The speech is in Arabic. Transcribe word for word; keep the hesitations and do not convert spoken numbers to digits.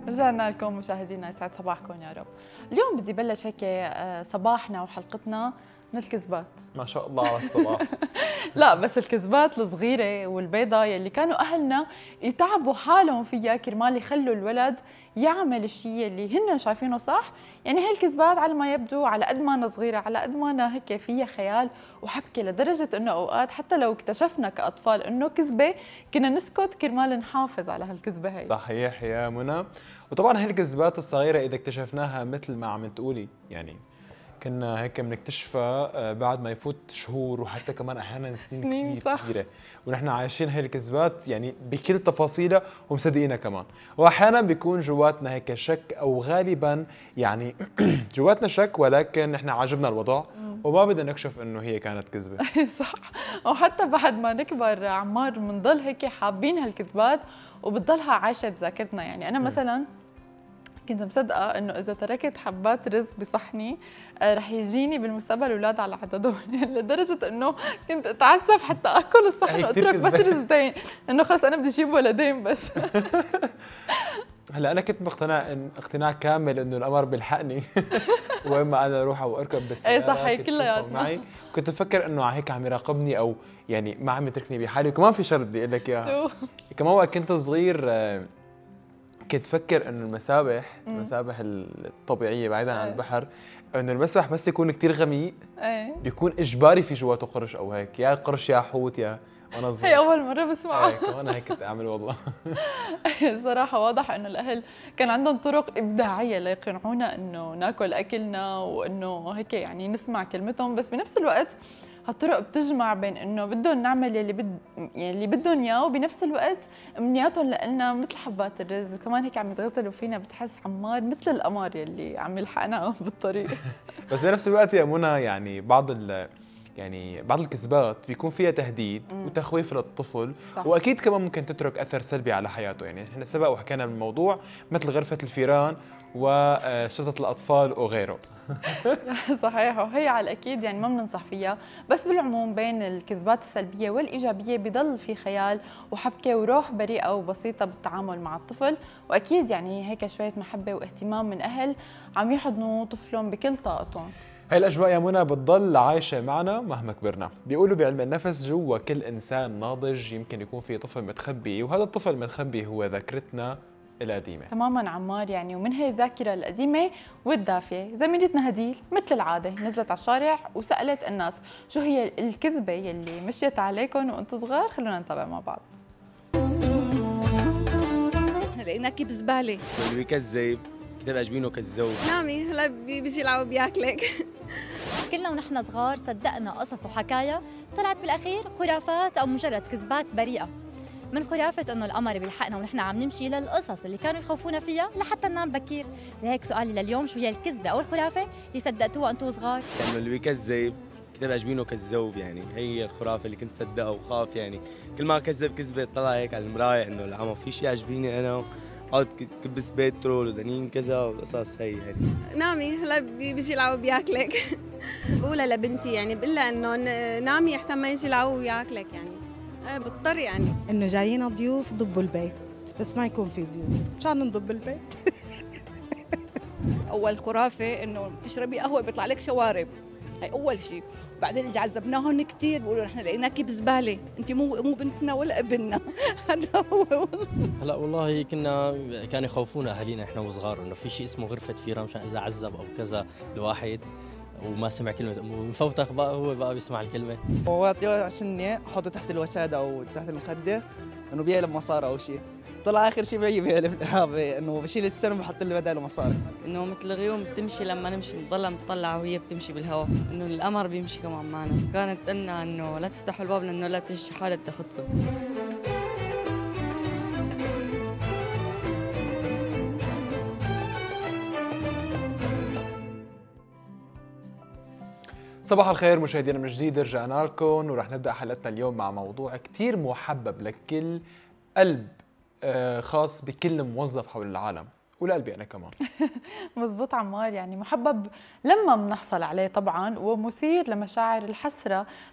رجعنا لكم مشاهدينا، يسعد صباحكم يا رب. اليوم بدي بلش هيك صباحنا وحلقتنا من الكذبات. ما شاء الله على الصباح. لا بس الكذبات الصغيرة والبيضة يلي كانوا أهلنا يتعبوا حالهم فيها كرمال يخلوا الولد يعمل الشيء اللي هن شايفينه صح. يعني هي الكذبات على ما يبدو على قد ما أنا صغيرة على قد ما أنا هيك فيها خيال وحبكة، لدرجة إنه أوقات حتى لو اكتشفنا كأطفال إنه كذبة كنا نسكت كرمال نحافظ على هالكذبة هي. صحيح يا منى. وطبعا هي الكذبات الصغيرة إذا اكتشفناها مثل ما عم تقولي يعني كنا هيك بنكتشفها بعد ما يفوت شهور وحتى كمان احيانا سنين, سنين كثير كثيره، ونحن عايشين هي الكذبات يعني بكل تفاصيلها ومصدقينها كمان. واحيانا بيكون جواتنا هيك شك، او غالبا يعني جواتنا شك ولكن نحن عاجبنا الوضع وما بدنا نكشف انه هي كانت كذبه. صح. وحتى بعد ما نكبر عمار بنضل هيك حابين هالكذبات وبتضلها عايشه بذاكرتنا. يعني انا مثلا كنت مصدقه انه اذا تركت حبات رز بصحني رح يجيني بالمستقبل اولاد على عددهم، يعني لدرجه انه كنت اتعذب حتى اكل الصحن واترك بس رزتين، انه خلص انا بدي اجيب ولدين بس. هلا انا كنت مقتنع إن اقتناع كامل انه القمر بيلحقني وين ما انا اروح او اركب بالسياره. ايه صح، هي كلياتنا معي. كنت افكر انه هيك عم يراقبني او يعني ما عم يتركني بحالي. وكمان في شغله بدي اقول لك اياها، كمان وقت كنت صغير كنت فكر انه المسابح المسابح الطبيعيه بعيدا عن البحر انه المسبح بس يكون كثير غميق بيكون اجباري في جواته قرش او هيك، يا قرش يا حوت يا وانا صغير. هي اول مره بسمعها. هيك وانا هيك كنت اعمل والله. صراحه واضح انه الاهل كان عندهم طرق ابداعيه ليقنعونا انه ناكل اكلنا وانه هيك يعني نسمع كلمتهم، بس بنفس الوقت هالطرق بتجمع بين انه بدهم نعمل يلي بد يعني اللي بدهم اياه، وبنفس الوقت امنياتهم لنا مثل حبات الرز، وكمان هيك عم يتغزلوا فينا. بتحس عمار مثل القمر يلي عم يلحقنا بالطريق. بس بنفس الوقت يا منى يعني بعض ال يعني بعض الكذبات بيكون فيها تهديد مم. وتخويف للطفل، صح. واكيد كمان ممكن تترك اثر سلبي على حياته. يعني احنا سبق وحكينا بالموضوع مثل غرفه الفيران وشرطه الاطفال وغيره. صحيح، وهي على الاكيد يعني ما بننصح فيها، بس بالعموم بين الكذبات السلبيه والايجابيه بضل في خيال وحبكه وروح بريئه وبسيطه بالتعامل مع الطفل، واكيد يعني هيك شويه محبه واهتمام من اهل عم يحضنوا طفلهم بكل طاقتهم. هاي الأجواء يا منى بتضل عايشة معنا مهما كبرنا. بيقولوا بعلم النفس جوا كل إنسان ناضج يمكن يكون في طفل متخبي، وهذا الطفل المتخبي هو ذاكرتنا القديمة. تماما عمار، يعني ومن هي الذاكرة القديمة والدافية زميلتنا هديل مثل العادة نزلت على الشارع وسألت الناس شو هي الكذبة يلي مشيت عليكم وانتم صغار. خلونا نتابع مع بعض. لقينا كيب زبالة اللي بيكذب كتاب عجبينه كذاب. نعمي هلا بيجي يلعب بياكلك. كلنا ونحن صغار صدقنا قصص وحكايا طلعت بالاخير خرافات او مجرد كذبات بريئه، من خرافه انه القمر بيلحقنا ونحن عم نمشي للقصص اللي كانوا يخوفونا فيها لحتى ننام بكير. لهيك سؤالي لليوم، شو هي الكذبه او الخرافه اللي صدقتوها انتم صغار؟ لانه اللي بيكذب كتاب عجبينه كذاب، يعني هي الخرافه اللي كنت صدقها وخاف. يعني كل ما كذب كذبه طلع هيك على المرايه انه لا ما في شيء عجبيني انا، قعد كبس بترول ودنين كذا وقصص هي يعني. نامي هلا بيجي يلعب بياكلك. بقولها لبنتي يعني بقول لها انه نامي احسن ما يجي يلعب وياكلك، يعني ايه بضطر يعني انه جايين ضيوف ضبوا البيت، بس ما يكون في ضيوف مشان نضب البيت. اول خرافه انه تشربي قهوه بيطلع لك شوارب، هي اول شيء. بعدين اجى عذبناهم كثير، بيقولوا نحن لقينا كيب زباله، انت مو مو بنتنا ولا ابننا. هذا هو. هلا والله كنا كانوا يخوفونا اهالينا احنا وصغار انه في شيء اسمه غرفه فيران مشان اذا عذب او كذا الواحد وما سمع كلمه مفوتخ بقى هو بقى بيسمع الكلمه. وقت سنه حطه تحت الوساده او تحت المخده انه بيقلب مصاري او شيء، طلع اخر شيء بيجي بيقلب انه بشيل السلم بحط لي بداله مصاري. انه مثل الغيوم بتمشي لما نمشي بنضلها مطلعه وهي بتمشي بالهواء، انه القمر بيمشي كمان معنا. كانت قلنا انه لا تفتحوا الباب لانه لا تجي حاله تاخذكم. صباح الخير مشاهدينا من جديد، رجعنا لكم ورح نبدا حلقتنا اليوم مع موضوع كثير محبب لكل قلب خاص بكل موظف حول العالم ولقلبي انا كمان. مزبوط عمار، يعني محبب لما بنحصل عليه طبعا، ومثير لمشاعر الحسره